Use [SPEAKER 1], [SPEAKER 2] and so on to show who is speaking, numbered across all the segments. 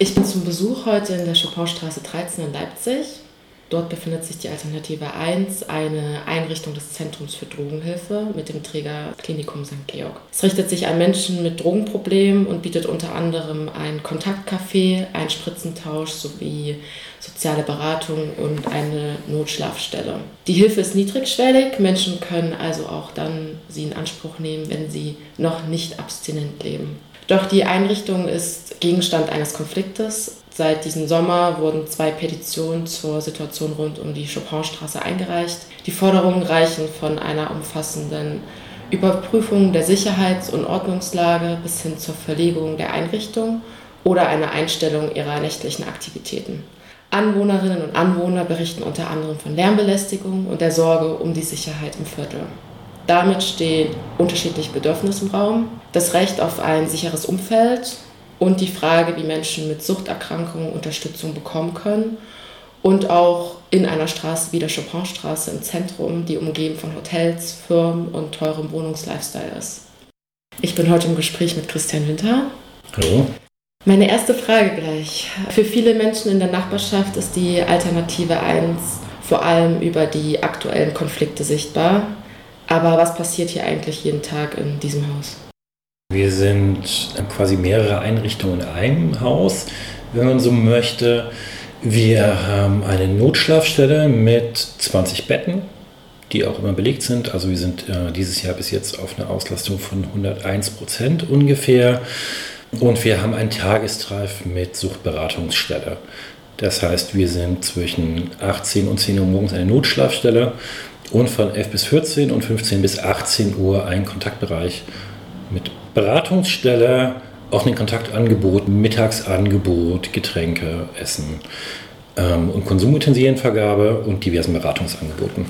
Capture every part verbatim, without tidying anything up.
[SPEAKER 1] Ich bin zum Besuch heute in der Chopinstraße dreizehn in Leipzig. Dort befindet sich die Alternative eins, eine Einrichtung des Zentrums für Drogenhilfe mit dem Träger Klinikum Sankt Georg. Es richtet sich an Menschen mit Drogenproblemen und bietet unter anderem ein Kontaktcafé, einen Spritzentausch sowie soziale Beratung und eine Notschlafstelle. Die Hilfe ist niedrigschwellig, Menschen können also auch dann sie in Anspruch nehmen, wenn sie noch nicht abstinent leben. Doch die Einrichtung ist Gegenstand eines Konfliktes. Seit diesem Sommer wurden zwei Petitionen zur Situation rund um die Chopinstraße eingereicht. Die Forderungen reichen von einer umfassenden Überprüfung der Sicherheits- und Ordnungslage bis hin zur Verlegung der Einrichtung oder einer Einstellung ihrer nächtlichen Aktivitäten. Anwohnerinnen und Anwohner berichten unter anderem von Lärmbelästigung und der Sorge um die Sicherheit im Viertel. Damit stehen unterschiedliche Bedürfnisse im Raum, das Recht auf ein sicheres Umfeld und die Frage, wie Menschen mit Suchterkrankungen Unterstützung bekommen können und auch in einer Straße wie der Chopinstraße im Zentrum, die umgeben von Hotels, Firmen und teurem Wohnungslifestyle ist. Ich bin heute im Gespräch mit Christian Winter.
[SPEAKER 2] Hallo.
[SPEAKER 1] Meine erste Frage gleich. Für viele Menschen in der Nachbarschaft ist die Alternative eins vor allem über die aktuellen Konflikte sichtbar. Aber was passiert hier eigentlich jeden Tag in diesem Haus?
[SPEAKER 2] Wir sind quasi mehrere Einrichtungen in einem Haus, wenn man so möchte. Wir haben eine Notschlafstelle mit zwanzig Betten, die auch immer belegt sind. Also wir sind äh, dieses Jahr bis jetzt auf einer Auslastung von hunderteins Prozent ungefähr. Und wir haben einen Tagestreff mit Suchtberatungsstelle. Das heißt, wir sind zwischen achtzehn und zehn Uhr morgens eine Notschlafstelle und von elf bis vierzehn und fünfzehn bis achtzehn Uhr ein Kontaktbereich mit Beratungsstelle, offenen Kontaktangebot, Mittagsangebot, Getränke, Essen ähm, und Konsumutensilienvergabe und diversen Beratungsangeboten.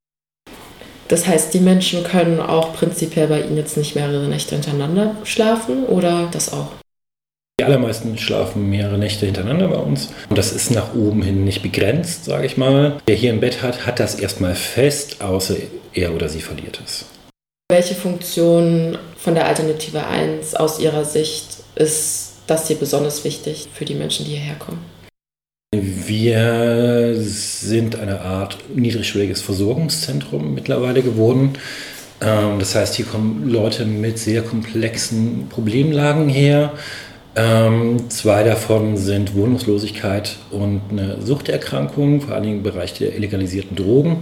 [SPEAKER 1] Das heißt, die Menschen können auch prinzipiell bei Ihnen jetzt nicht mehrere Nächte hintereinander schlafen oder das auch?
[SPEAKER 2] Die allermeisten schlafen mehrere Nächte hintereinander bei uns. Und das ist nach oben hin nicht begrenzt, sage ich mal. Wer hier ein Bett hat, hat das erstmal fest, außer er oder sie verliert es.
[SPEAKER 1] Welche Funktion von der Alternative eins aus Ihrer Sicht ist das hier besonders wichtig für die Menschen, die hierher kommen?
[SPEAKER 2] Wir sind eine Art niedrigschwelliges Versorgungszentrum mittlerweile geworden. Das heißt, hier kommen Leute mit sehr komplexen Problemlagen her. Ähm, zwei davon sind Wohnungslosigkeit und eine Suchterkrankung, vor allem im Bereich der illegalisierten Drogen,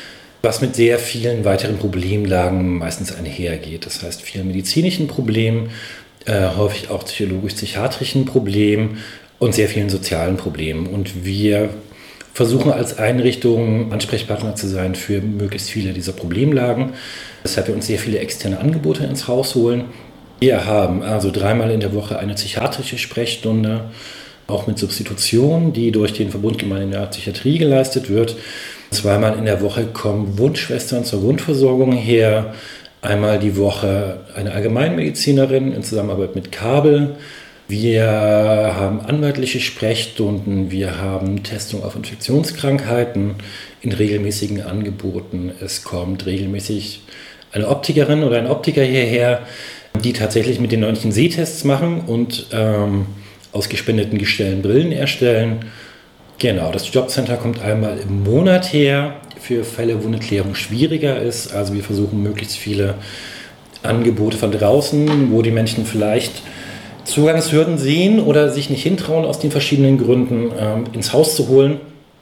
[SPEAKER 2] was mit sehr vielen weiteren Problemlagen meistens einhergeht. Das heißt, vielen medizinischen Problemen, äh, häufig auch psychologisch-psychiatrischen Problemen und sehr vielen sozialen Problemen. Und wir versuchen als Einrichtung Ansprechpartner zu sein für möglichst viele dieser Problemlagen, weshalb wir uns sehr viele externe Angebote ins Haus holen. Wir haben also dreimal in der Woche eine psychiatrische Sprechstunde, auch mit Substitution, die durch den Verbund Gemeindenahe Psychiatrie geleistet wird. Zweimal in der Woche kommen Wundschwestern zur Wundversorgung her. Einmal die Woche eine Allgemeinmedizinerin in Zusammenarbeit mit Kabel. Wir haben anwaltliche Sprechstunden, wir haben Testung auf Infektionskrankheiten in regelmäßigen Angeboten. Es kommt regelmäßig eine Optikerin oder ein Optiker hierher, die tatsächlich mit den neunten Sehtests machen und ähm, aus gespendeten Gestellen Brillen erstellen. Genau, das Jobcenter kommt einmal im Monat her für Fälle, wo eine Klärung schwieriger ist. Also wir versuchen möglichst viele Angebote von draußen, wo die Menschen vielleicht Zugangshürden sehen oder sich nicht hintrauen aus den verschiedenen Gründen, ähm, ins Haus zu holen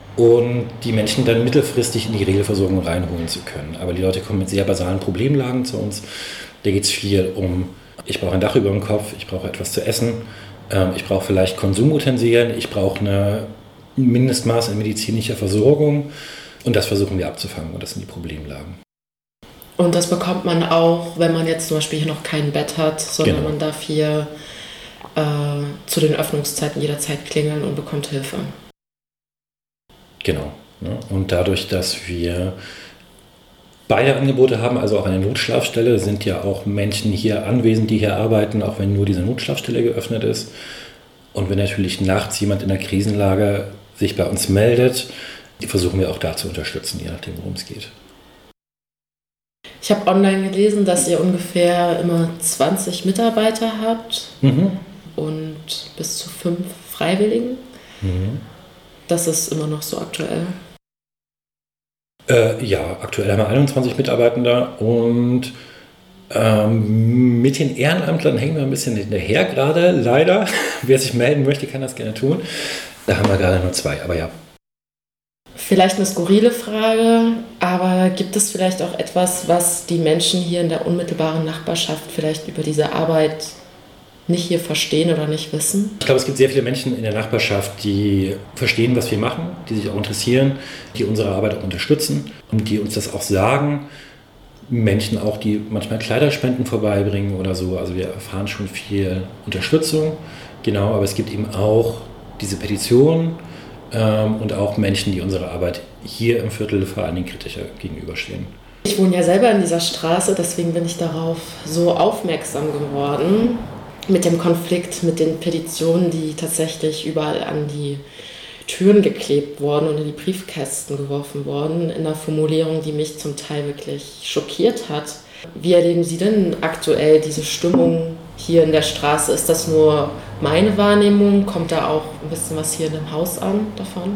[SPEAKER 2] und die Menschen dann mittelfristig in die Regelversorgung reinholen zu können. Aber die Leute kommen mit sehr basalen Problemlagen zu uns. Da geht es viel um, ich brauche ein Dach über dem Kopf, ich brauche etwas zu essen, ähm, ich brauche vielleicht Konsumutensilien, ich brauche eine Mindestmaß an medizinischer Versorgung und das versuchen wir abzufangen und das sind die Problemlagen.
[SPEAKER 1] Und das bekommt man auch, wenn man jetzt zum Beispiel hier noch kein Bett hat, sondern genau. Man darf hier äh, zu den Öffnungszeiten jederzeit klingeln und bekommt Hilfe.
[SPEAKER 2] Genau. Ne? Und dadurch, dass wir beide Angebote haben, also auch eine Notschlafstelle, sind ja auch Menschen hier anwesend, die hier arbeiten, auch wenn nur diese Notschlafstelle geöffnet ist. Und wenn natürlich nachts jemand in der Krisenlage sich bei uns meldet, versuchen wir auch da zu unterstützen, je nachdem, worum es geht.
[SPEAKER 1] Ich habe online gelesen, dass ihr ungefähr immer zwanzig Mitarbeiter habt mhm. und bis zu fünf Freiwilligen.
[SPEAKER 2] Mhm.
[SPEAKER 1] Das ist immer noch so aktuell.
[SPEAKER 2] Äh, ja, aktuell haben wir einundzwanzig Mitarbeitender und ähm, mit den Ehrenamtlern hängen wir ein bisschen hinterher gerade, leider. Wer sich melden möchte, kann das gerne tun. Da haben wir gerade nur zwei, aber ja.
[SPEAKER 1] Vielleicht eine skurrile Frage, aber gibt es vielleicht auch etwas, was die Menschen hier in der unmittelbaren Nachbarschaft vielleicht über diese Arbeit nicht hier verstehen oder nicht wissen?
[SPEAKER 2] Ich glaube, es gibt sehr viele Menschen in der Nachbarschaft, die verstehen, was wir machen, die sich auch interessieren, die unsere Arbeit auch unterstützen und die uns das auch sagen. Menschen auch, die manchmal Kleiderspenden vorbeibringen oder so. Also wir erfahren schon viel Unterstützung. Genau, aber es gibt eben auch diese Petition ähm, und auch Menschen, die unserer Arbeit hier im Viertel vor allen Dingen kritischer gegenüberstehen.
[SPEAKER 1] Ich wohne ja selber in dieser Straße, deswegen bin ich darauf so aufmerksam geworden. Mit dem Konflikt, mit den Petitionen, die tatsächlich überall an die Türen geklebt wurden und in die Briefkästen geworfen wurden, in einer Formulierung, die mich zum Teil wirklich schockiert hat. Wie erleben Sie denn aktuell diese Stimmung hier in der Straße? Ist das nur meine Wahrnehmung? Kommt da auch ein bisschen was hier in dem Haus an davon?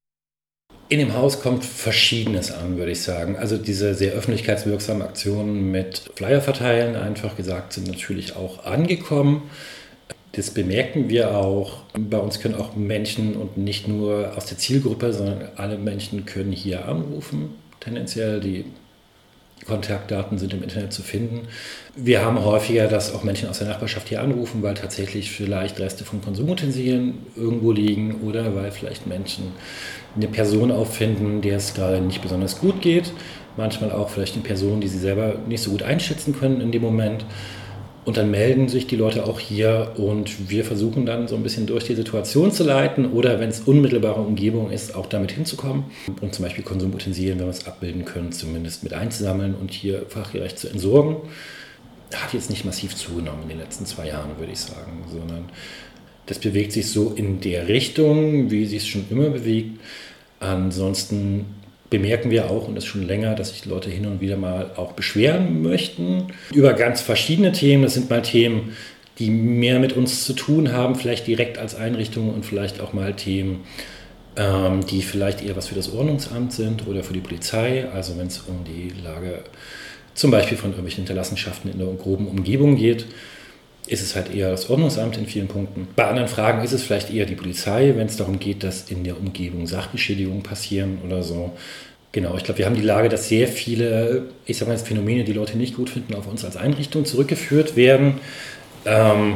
[SPEAKER 2] In dem Haus kommt Verschiedenes an, würde ich sagen. Also diese sehr öffentlichkeitswirksamen Aktionen mit Flyer verteilen, einfach gesagt, sind natürlich auch angekommen. Das bemerken wir auch. Bei uns können auch Menschen und nicht nur aus der Zielgruppe, sondern alle Menschen können hier anrufen. Tendenziell die Kontaktdaten sind im Internet zu finden. Wir haben häufiger, dass auch Menschen aus der Nachbarschaft hier anrufen, weil tatsächlich vielleicht Reste von Konsumutensilien irgendwo liegen oder weil vielleicht Menschen eine Person auffinden, der es gerade nicht besonders gut geht. Manchmal auch vielleicht eine Person, die sie selber nicht so gut einschätzen können in dem Moment. Und dann melden sich die Leute auch hier und wir versuchen dann so ein bisschen durch die Situation zu leiten oder wenn es unmittelbare Umgebung ist, auch damit hinzukommen und zum Beispiel Konsumutensilien, wenn wir es abbilden können, zumindest mit einzusammeln und hier fachgerecht zu entsorgen. Hat jetzt nicht massiv zugenommen in den letzten zwei Jahren, würde ich sagen, sondern das bewegt sich so in der Richtung, wie sich es schon immer bewegt. Ansonsten bemerken wir auch, und das schon länger, dass sich Leute hin und wieder mal auch beschweren möchten über ganz verschiedene Themen. Das sind mal Themen, die mehr mit uns zu tun haben, vielleicht direkt als Einrichtung und vielleicht auch mal Themen, ähm, die vielleicht eher was für das Ordnungsamt sind oder für die Polizei. Also wenn es um die Lage zum Beispiel von irgendwelchen Hinterlassenschaften in der groben Umgebung geht, ist es halt eher das Ordnungsamt in vielen Punkten. Bei anderen Fragen ist es vielleicht eher die Polizei, wenn es darum geht, dass in der Umgebung Sachbeschädigungen passieren oder so. Genau, ich glaube, wir haben die Lage, dass sehr viele, ich sage mal jetzt Phänomene, die Leute nicht gut finden, auf uns als Einrichtung zurückgeführt werden, ähm,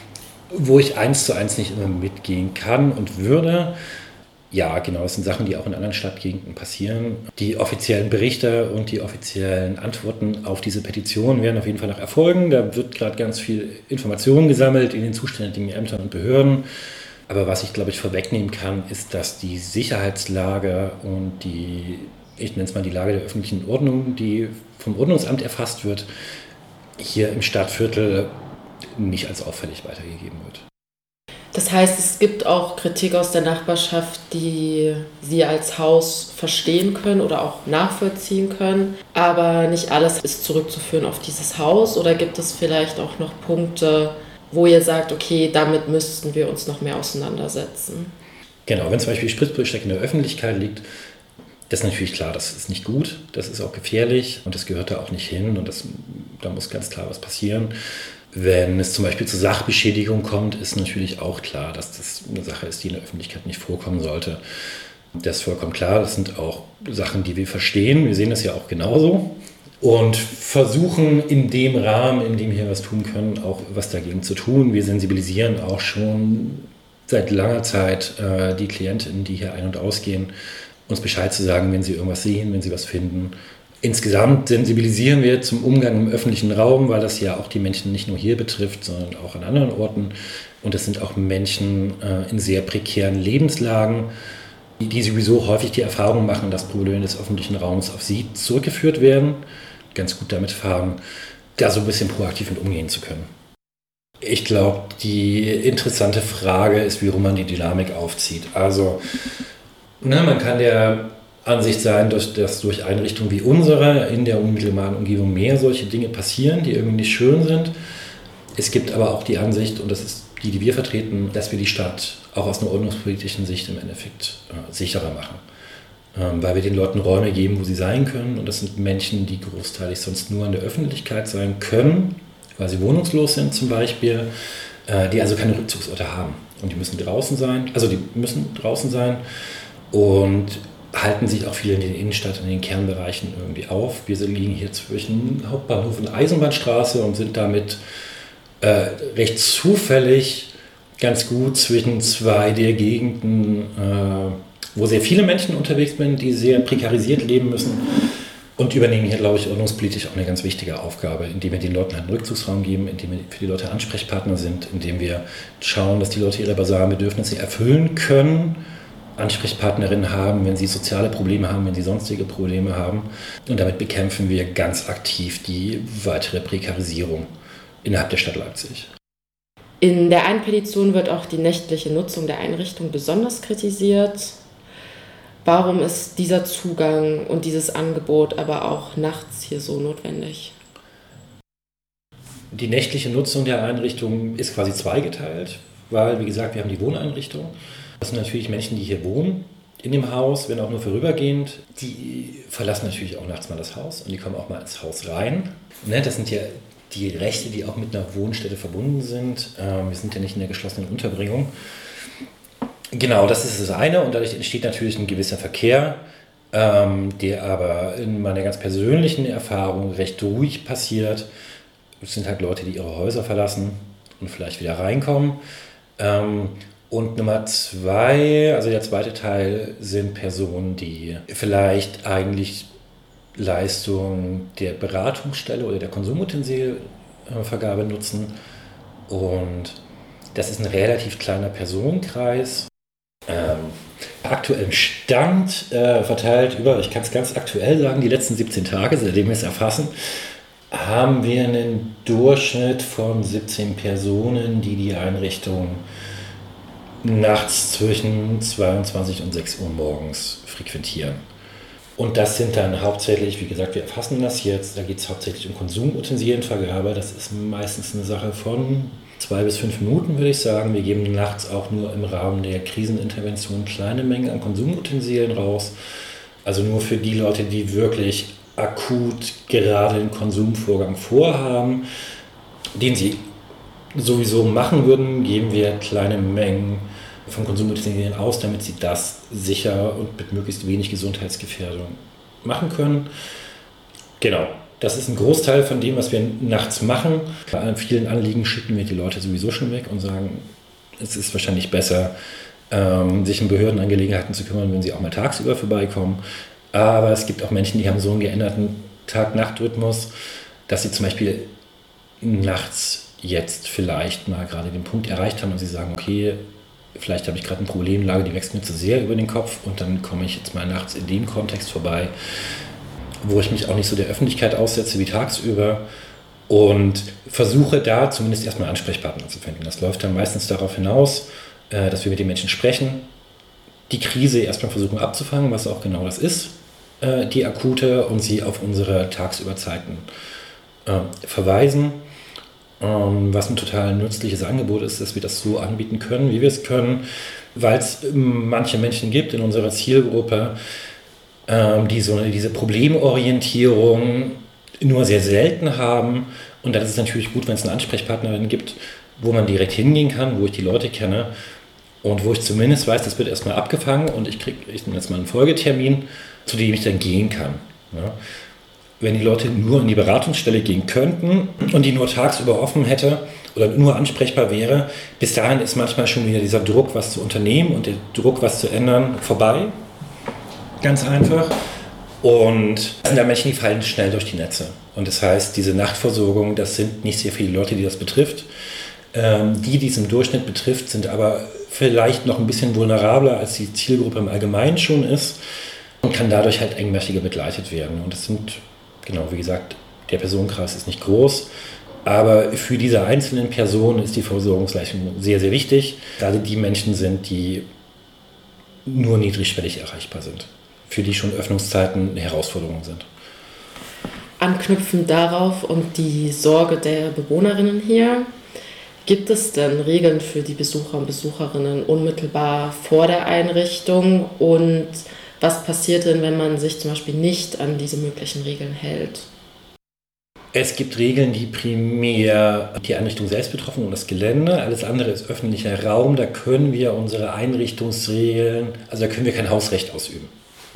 [SPEAKER 2] wo ich eins zu eins nicht immer mitgehen kann und würde. Ja, genau, das sind Sachen, die auch in anderen Stadtgegenden passieren. Die offiziellen Berichte und die offiziellen Antworten auf diese Petition werden auf jeden Fall noch erfolgen. Da wird gerade ganz viel Information gesammelt in den zuständigen Ämtern und Behörden. Aber was ich, glaube ich, vorwegnehmen kann, ist, dass die Sicherheitslage und die, ich nenne es mal die Lage der öffentlichen Ordnung, die vom Ordnungsamt erfasst wird, hier im Stadtviertel nicht als auffällig weitergegeben wird.
[SPEAKER 1] Das heißt, es gibt auch Kritik aus der Nachbarschaft, die Sie als Haus verstehen können oder auch nachvollziehen können. Aber nicht alles ist zurückzuführen auf dieses Haus. Oder gibt es vielleicht auch noch Punkte, wo ihr sagt, okay, damit müssten wir uns noch mehr auseinandersetzen?
[SPEAKER 2] Genau, wenn zum Beispiel Spritzbesteck in der Öffentlichkeit liegt, das ist natürlich klar, das ist nicht gut, das ist auch gefährlich und das gehört da auch nicht hin und das, da muss ganz klar was passieren. Wenn es zum Beispiel zu Sachbeschädigung kommt, ist natürlich auch klar, dass das eine Sache ist, die in der Öffentlichkeit nicht vorkommen sollte. Das ist vollkommen klar. Das sind auch Sachen, die wir verstehen. Wir sehen das ja auch genauso und versuchen in dem Rahmen, in dem wir was tun können, auch was dagegen zu tun. Wir sensibilisieren auch schon seit langer Zeit äh, die Klientinnen, die hier ein- und ausgehen, uns Bescheid zu sagen, wenn sie irgendwas sehen, wenn sie was finden. Insgesamt sensibilisieren wir zum Umgang im öffentlichen Raum, weil das ja auch die Menschen nicht nur hier betrifft, sondern auch an anderen Orten. Und es sind auch Menschen äh, in sehr prekären Lebenslagen, die, die sowieso häufig die Erfahrung machen, dass Probleme des öffentlichen Raums auf sie zurückgeführt werden, ganz gut damit fahren, da so ein bisschen proaktiv mit umgehen zu können. Ich glaube, die interessante Frage ist, wie rum man die Dynamik aufzieht. Also, ne, man kann der Ansicht sein, dass, dass durch Einrichtungen wie unsere in der unmittelbaren Umgebung mehr solche Dinge passieren, die irgendwie nicht schön sind. Es gibt aber auch die Ansicht, und das ist die, die wir vertreten, dass wir die Stadt auch aus einer ordnungspolitischen Sicht im Endeffekt äh, sicherer machen. Ähm, weil wir den Leuten Räume geben, wo sie sein können. Und das sind Menschen, die großteilig sonst nur in der Öffentlichkeit sein können, weil sie wohnungslos sind zum Beispiel, äh, die also keine Rückzugsorte haben. Und die müssen draußen sein, also die müssen draußen sein und halten sich auch viel in der Innenstadt, in den Kernbereichen irgendwie auf. Wir liegen hier zwischen Hauptbahnhof und Eisenbahnstraße und sind damit äh, recht zufällig ganz gut zwischen zwei der Gegenden, äh, wo sehr viele Menschen unterwegs sind, die sehr prekarisiert leben müssen und übernehmen hier, glaube ich, ordnungspolitisch auch eine ganz wichtige Aufgabe, indem wir den Leuten einen Rückzugsraum geben, indem wir für die Leute Ansprechpartner sind, indem wir schauen, dass die Leute ihre basalen Bedürfnisse erfüllen können, Ansprechpartnerinnen haben, wenn sie soziale Probleme haben, wenn sie sonstige Probleme haben. Und damit bekämpfen wir ganz aktiv die weitere Prekarisierung innerhalb der Stadt Leipzig.
[SPEAKER 1] In der einen Petition wird auch die nächtliche Nutzung der Einrichtung besonders kritisiert. Warum ist dieser Zugang und dieses Angebot aber auch nachts hier so notwendig?
[SPEAKER 2] Die nächtliche Nutzung der Einrichtung ist quasi zweigeteilt, weil, wie gesagt, wir haben die Wohneinrichtung. Das sind natürlich Menschen, die hier wohnen, in dem Haus, wenn auch nur vorübergehend. Die verlassen natürlich auch nachts mal das Haus und die kommen auch mal ins Haus rein. Das sind ja die Rechte, die auch mit einer Wohnstätte verbunden sind. Wir sind ja nicht in der geschlossenen Unterbringung. Genau, das ist das eine und dadurch entsteht natürlich ein gewisser Verkehr, der aber in meiner ganz persönlichen Erfahrung recht ruhig passiert. Es sind halt Leute, die ihre Häuser verlassen und vielleicht wieder reinkommen. Und Nummer zwei, also der zweite Teil, sind Personen, die vielleicht eigentlich Leistungen der Beratungsstelle oder der Konsumutensilvergabe nutzen. Und das ist ein relativ kleiner Personenkreis. Ähm, aktuellem Stand äh, verteilt über, ich kann es ganz aktuell sagen, die letzten siebzehn Tage, seitdem wir es erfassen, haben wir einen Durchschnitt von siebzehn Personen, die die Einrichtung nachts zwischen zweiundzwanzig und sechs Uhr morgens frequentieren. Und das sind dann hauptsächlich, wie gesagt, wir erfassen das jetzt, da geht es hauptsächlich um Konsumutensilienvergabe. Das ist meistens eine Sache von zwei bis fünf Minuten, würde ich sagen. Wir geben nachts auch nur im Rahmen der Krisenintervention kleine Mengen an Konsumutensilien raus. Also nur für die Leute, die wirklich akut gerade den Konsumvorgang vorhaben, den sie sowieso machen würden, geben wir kleine Mengen von Konsumutensilien aus, damit sie das sicher und mit möglichst wenig Gesundheitsgefährdung machen können. Genau, das ist ein Großteil von dem, was wir nachts machen. Bei vielen Anliegen schicken wir die Leute sowieso schon weg und sagen, es ist wahrscheinlich besser, ähm, sich um Behördenangelegenheiten zu kümmern, wenn sie auch mal tagsüber vorbeikommen. Aber es gibt auch Menschen, die haben so einen geänderten Tag-Nacht-Rhythmus, dass sie zum Beispiel nachts jetzt vielleicht mal gerade den Punkt erreicht haben und sie sagen, okay, vielleicht habe ich gerade eine Problemlage, die wächst mir zu sehr über den Kopf und dann komme ich jetzt mal nachts in dem Kontext vorbei, wo ich mich auch nicht so der Öffentlichkeit aussetze wie tagsüber und versuche da zumindest erstmal Ansprechpartner zu finden. Das läuft dann meistens darauf hinaus, dass wir mit den Menschen sprechen, die Krise erstmal versuchen abzufangen, was auch genau das ist, die akute, und sie auf unsere Tagsüberzeiten verweisen. Was ein total nützliches Angebot ist, dass wir das so anbieten können, wie wir es können, weil es manche Menschen gibt in unserer Zielgruppe, die so eine, diese Problemorientierung nur sehr selten haben. Und dann ist es natürlich gut, wenn es eine Ansprechpartnerin gibt, wo man direkt hingehen kann, wo ich die Leute kenne und wo ich zumindest weiß, das wird erstmal abgefangen und ich kriege ich nehme jetzt mal einen Folgetermin, zu dem ich dann gehen kann. Ja. Wenn die Leute nur in die Beratungsstelle gehen könnten und die nur tagsüber offen hätte oder nur ansprechbar wäre, bis dahin ist manchmal schon wieder dieser Druck, was zu unternehmen und der Druck, was zu ändern, vorbei. Ganz einfach. Und das sind da Menschen, die fallen schnell durch die Netze. Und das heißt, diese Nachtversorgung, das sind nicht sehr viele Leute, die das betrifft. Ähm, die, die es im Durchschnitt betrifft, sind aber vielleicht noch ein bisschen vulnerabler, als die Zielgruppe im Allgemeinen schon ist und kann dadurch halt engmaschiger begleitet werden. Und das sind, genau, wie gesagt, der Personenkreis ist nicht groß, aber für diese einzelnen Personen ist die Versorgungsleistung sehr, sehr wichtig, gerade die Menschen sind, die nur niedrigschwellig erreichbar sind, für die schon Öffnungszeiten eine Herausforderung sind.
[SPEAKER 1] Anknüpfend darauf und die Sorge der Bewohnerinnen hier, Gibt es denn Regeln für die Besucher und Besucherinnen unmittelbar vor der Einrichtung? Und was passiert denn, wenn man sich zum Beispiel nicht an diese möglichen Regeln hält?
[SPEAKER 2] Es gibt Regeln, die primär die Einrichtung selbst betreffen und das Gelände. Alles andere ist öffentlicher Raum. Da können wir unsere Einrichtungsregeln, also da können wir kein Hausrecht ausüben.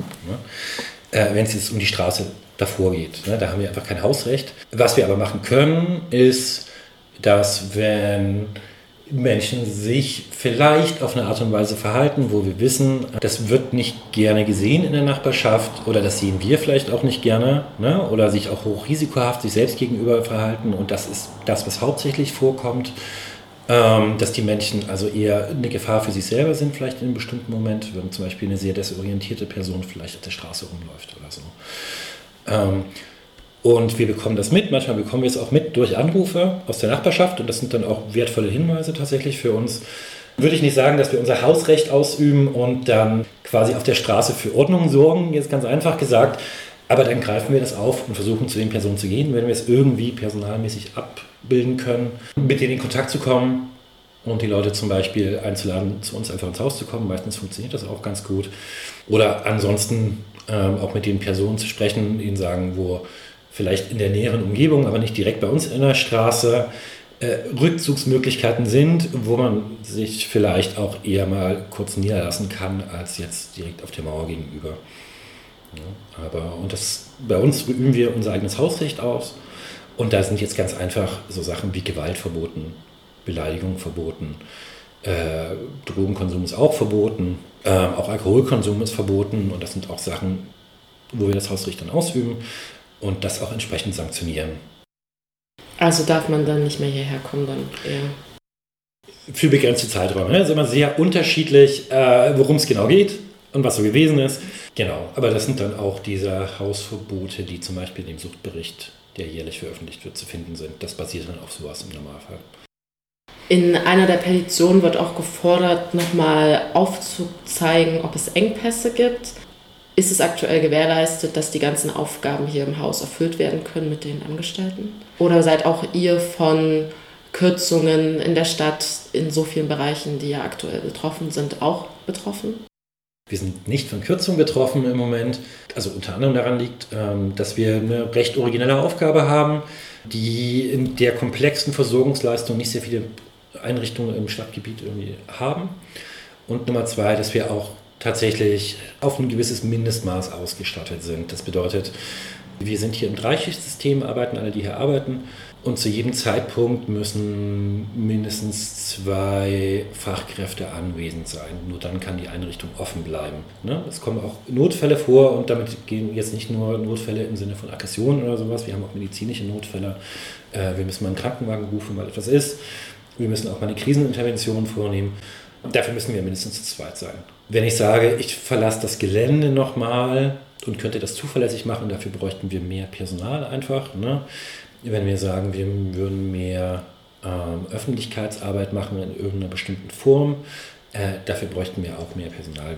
[SPEAKER 2] Ne? Äh, wenn es jetzt um die Straße davor geht. Ne? Da haben wir einfach kein Hausrecht. Was wir aber machen können, ist, dass wenn Menschen sich vielleicht auf eine Art und Weise verhalten, wo wir wissen, das wird nicht gerne gesehen in der Nachbarschaft oder das sehen wir vielleicht auch nicht gerne, ne? Oder sich auch hochrisikohaft sich selbst gegenüber verhalten und das ist das, was hauptsächlich vorkommt, ähm, dass die Menschen also eher eine Gefahr für sich selber sind vielleicht in einem bestimmten Moment, wenn zum Beispiel eine sehr desorientierte Person vielleicht auf der Straße rumläuft oder so. Ähm, Und wir bekommen das mit, manchmal bekommen wir es auch mit durch Anrufe aus der Nachbarschaft und das sind dann auch wertvolle Hinweise tatsächlich für uns. Würde ich nicht sagen, dass wir unser Hausrecht ausüben und dann quasi auf der Straße für Ordnung sorgen, jetzt ganz einfach gesagt, aber dann greifen wir das auf und versuchen zu den Personen zu gehen, wenn wir es irgendwie personalmäßig abbilden können, mit denen in Kontakt zu kommen und die Leute zum Beispiel einzuladen, zu uns einfach ins Haus zu kommen. Meistens funktioniert das auch ganz gut. Oder ansonsten ähm, auch mit den Personen zu sprechen, ihnen sagen, wo vielleicht in der näheren Umgebung, aber nicht direkt bei uns in der Straße, äh, Rückzugsmöglichkeiten sind, wo man sich vielleicht auch eher mal kurz niederlassen kann, als jetzt direkt auf der Mauer gegenüber. Ja, aber, und das, bei uns üben wir unser eigenes Hausrecht aus und da sind jetzt ganz einfach so Sachen wie Gewalt verboten, Beleidigung verboten, äh, Drogenkonsum ist auch verboten, äh, auch Alkoholkonsum ist verboten und das sind auch Sachen, wo wir das Hausrecht dann ausüben und das auch entsprechend sanktionieren.
[SPEAKER 1] Also darf man dann nicht mehr hierher kommen, dann eher?
[SPEAKER 2] Für begrenzte Zeiträume. Es ist immer sehr unterschiedlich, äh, worum es genau geht und was so gewesen ist. Genau, aber das sind dann auch diese Hausverbote, die zum Beispiel in dem Suchtbericht, der jährlich veröffentlicht wird, zu finden sind. Das basiert dann auf sowas im Normalfall.
[SPEAKER 1] In einer der Petitionen wird auch gefordert, nochmal aufzuzeigen, ob es Engpässe gibt. Ist es aktuell gewährleistet, dass die ganzen Aufgaben hier im Haus erfüllt werden können mit den Angestellten? Oder seid auch ihr von Kürzungen in der Stadt in so vielen Bereichen, die ja aktuell betroffen sind, auch betroffen?
[SPEAKER 2] Wir sind nicht von Kürzungen betroffen im Moment. Also unter anderem daran liegt, dass wir eine recht originelle Aufgabe haben, die in der komplexen Versorgungsleistung nicht sehr viele Einrichtungen im Stadtgebiet irgendwie haben. Und Nummer zwei, dass wir auch tatsächlich auf ein gewisses Mindestmaß ausgestattet sind. Das bedeutet, wir sind hier im Dreischichtsystem, arbeiten alle, die hier arbeiten. Und zu jedem Zeitpunkt müssen mindestens zwei Fachkräfte anwesend sein. Nur dann kann die Einrichtung offen bleiben. Ne? Es kommen auch Notfälle vor und damit gehen jetzt nicht nur Notfälle im Sinne von Aggressionen oder sowas. Wir haben auch medizinische Notfälle. Wir müssen mal einen Krankenwagen rufen, weil etwas ist. Wir müssen auch mal eine Krisenintervention vornehmen. Dafür müssen wir mindestens zu zweit sein. Wenn ich sage, ich verlasse das Gelände nochmal und könnte das zuverlässig machen, dafür bräuchten wir mehr Personal einfach. Ne? Wenn wir sagen, wir würden mehr ähm, Öffentlichkeitsarbeit machen in irgendeiner bestimmten Form, äh, dafür bräuchten wir auch mehr Personal.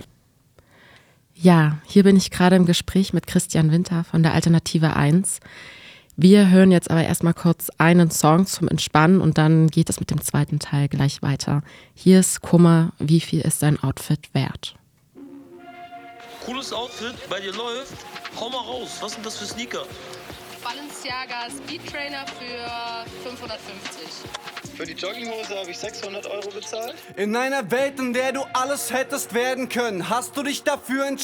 [SPEAKER 1] Ja, hier bin ich gerade im Gespräch mit Christian Winter von der Alternative eins. Wir hören jetzt aber erstmal kurz einen Song zum Entspannen und dann geht es mit dem zweiten Teil gleich weiter. Hier ist Kummer, wie viel ist dein Outfit wert?
[SPEAKER 3] Cooles Outfit, bei dir läuft. Hau mal raus, was sind das für Sneaker?
[SPEAKER 4] Balenciaga Speedtrainer für fünfhundertfünfzig.
[SPEAKER 5] Für die Jogginghose habe ich sechshundert Euro bezahlt.
[SPEAKER 6] In einer Welt, in der du alles hättest werden können, hast du dich dafür entschieden.